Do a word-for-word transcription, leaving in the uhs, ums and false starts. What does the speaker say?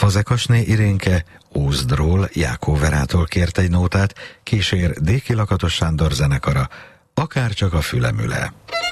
Fazekasné Irénke Ózdról, Jákóverától kért egy nótát, kísér Déki Lakatos Sándor zenekara, Akárcsak a fülemüle.